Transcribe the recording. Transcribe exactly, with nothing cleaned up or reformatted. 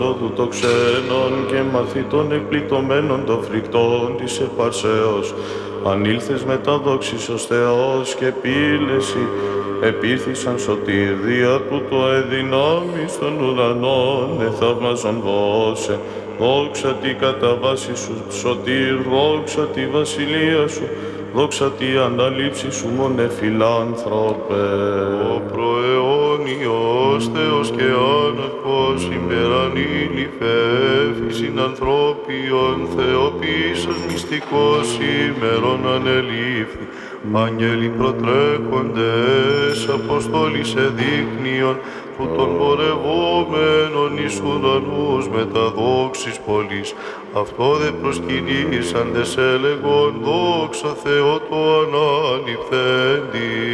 Όδου το ξένων και μαθητών εκπλητωμένων των φρικτών της επαρσέως. Ανήλθες μετά δόξης ως Θεός και πύλεση, επήρθησαν σωτήρ δια τούτο εδυνάμεις των ουρανών, εθαύμαζον δώσε. Δόξα τη κατά βάση σου σωτήρ, δόξα τη βασιλεία σου, δόξα τη αναλήψη σου μόνε φιλάνθρωπε. Ο προαιώνιος Θεός και άναρχος υπερανήλυ φεύγησιν ανθρώπιον θεοποίησος μυστικός ημερών ανελήφθη. Άγγελοι προτρέχοντες, αποστόλης εδείκνυον, τούτων πορευόμενων εις ουρανούς μεταδόξης πολλής. Αυτό δε προσκυνήσαντες έλεγον, δόξα Θεό το αναληφθέντη.